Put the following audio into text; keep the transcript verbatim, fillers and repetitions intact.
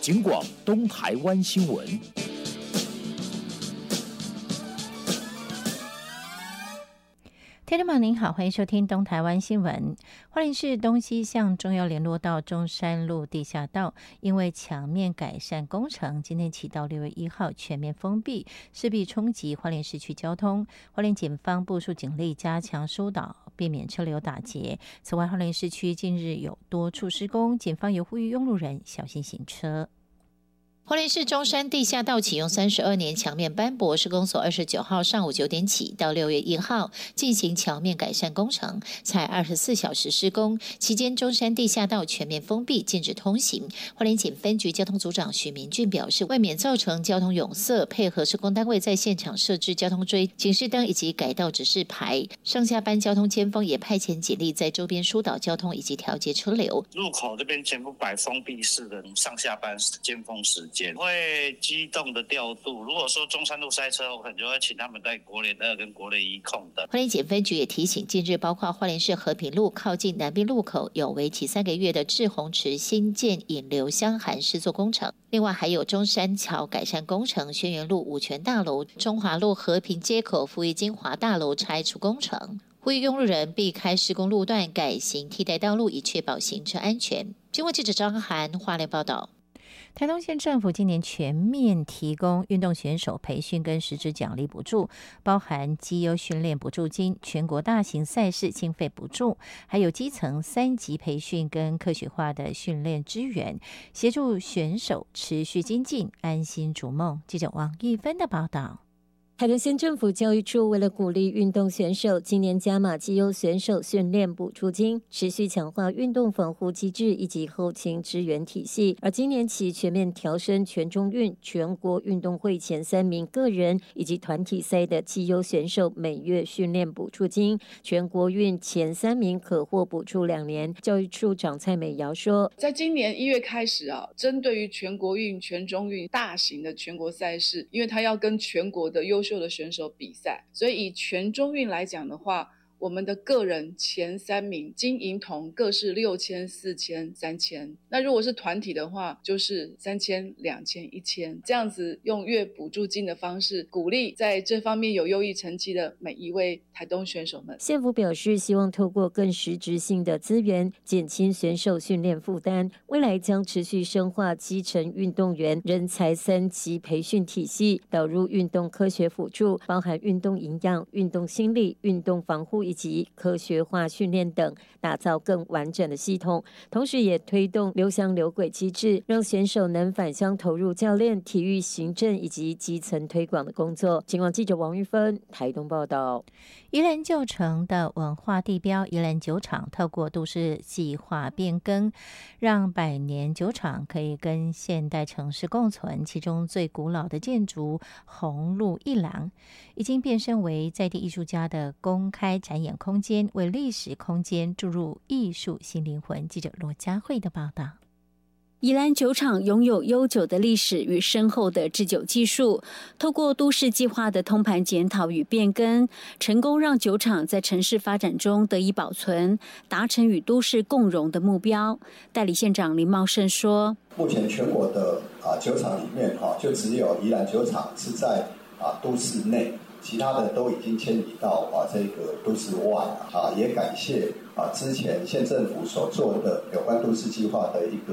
警广东台湾新闻。 听众朋友您好，欢迎收听东台湾新闻。花莲市东西向中央联络道中山路地下道因为墙面改善工程，今天起到六月一号全面封闭，势必冲击花莲市区交通。花莲警方部署警力加强疏导，避免车流打结。此外，花莲市区近日有多处施工，警方也呼吁用路人小心行车。花莲市中山地下道启用三十二年，墙面斑驳，施工所二十九号上午九点起到六月一号进行墙面改善工程，才二十四小时施工，期间中山地下道全面封闭，禁止通行。花莲警分局交通组长许明俊表示，为免造成交通拥塞，配合施工单位在现场设置交通锥、警示灯以及改道指示牌，上下班交通尖峰也派遣警力在周边疏导交通以及调节车流。 入口这边全部摆封闭式的上下班尖峰时间。会机动的调度，如果说中山路塞车，我可能就会请他们在国联二跟国联一控的。 花莲警分局也提醒，近日包括花莲市和平路靠近南滨路口有为期三个月的志宏池新建引流箱涵施作工程，另外还有中山桥改善工程、轩辕路五权大楼、中华路和平街口福义金华大楼拆除工程。呼吁用路人避开施工路段，改行替代道路，以确保行车安全。经过记者张涵花莲报道。台东县政府今年全面提供运动选手培训跟实质奖励补助，包含绩优训练补助金、全国大型赛事经费补助，还有基层三级培训跟科学化的训练支援，协助选手持续精进，安心逐梦。记者王玉芬的报道。 台东县政府教育处为了鼓励运动选手，今年加码绩优选手训练补助金，持续强化运动防护机制以及后勤支援体系。而今年起全面调升全中运、全国运动会前三名个人以及团体赛的绩优选手每月训练补助金，全国运前三名可获补助两年。教育处长蔡美瑶说， 在今年一月开始啊，针对于全国运、全中运大型的全国赛事，因为他要跟全国的优秀的选手比赛，所以以全中运来讲的话，我们的个人前三名金银铜各是六千、四千、三千。那如果是团体的话，就是三千、两千、一千，这样子用月补助金的方式，鼓励在这方面有优异成绩的每一位台东选手们。 县府表示，希望透过更实质性的资源，减轻选手训练负担。未来将持续深化基层运动员人才三级培训体系，导入运动科学辅助，包含运动营养、运动心理、运动防护以及科学化训练等，打造更完整的系统。同时也推动留乡留轨机制，让选手能返乡投入教练、体育行政以及基层推广的工作。警广记者王玉芬台东报道。 宜兰旧城的文化地标宜兰酒厂，透过都市计划变更，让百年酒厂可以跟现代城市共存。其中最古老的建筑红路一廊，已经变身为在地艺术家的公开展演空间，为历史空间注入艺术新灵魂。记者罗佳慧的报道。 宜兰酒厂拥有悠久的历史与深厚的制酒技术，透过都市计划的通盘检讨与变更，成功让酒厂在城市发展中得以保存，达成与都市共荣的目标。代理县长林茂盛说， 目前全国的、啊、酒厂里面、啊、就只有宜兰酒厂是在、啊、都市内，其他的都已经迁移到啊这个都市外啊，也感谢啊之前县政府所做的有关都市计划的一个